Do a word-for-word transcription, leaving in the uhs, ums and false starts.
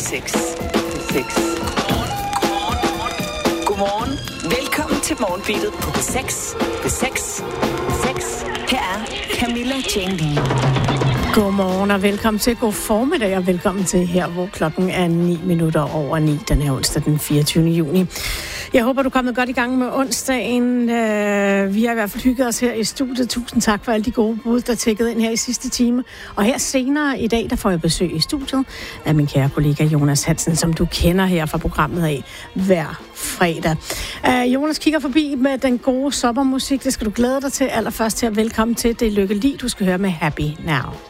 seks. Til seks. Godmorgen. Velkommen til Morgenbeatet på P seks. P seks. P seks. Her er Camilla Jane Lea. Godmorgen og velkommen til. God formiddag og velkommen til her, hvor klokken er ni minutter over ni. Den her onsdag den fireogtyvende juni. Jeg håber, du er kommet godt i gang med onsdagen. Vi har i hvert fald hygget os her i studiet. Tusind tak for alle de gode bud, der tækkede ind her i sidste time. Og her senere i dag, der får jeg besøg i studiet af min kære kollega Jonas Hansen, som du kender her fra programmet af hver fredag. Jonas kigger forbi med den gode sommermusik. Det skal du glæde dig til. Allerførst til at velkommen til. Det er Lykke Li, du skal høre med Happy Now.